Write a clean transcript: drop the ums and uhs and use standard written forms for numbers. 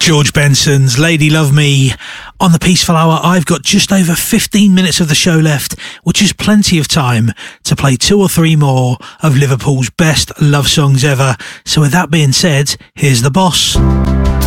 George Benson's Lady Love Me. On the Peaceful Hour, I've got just over 15 minutes of the show left, which is plenty of time to play 2 or 3 more of Liverpool's best love songs ever. So with that being said, here's the boss.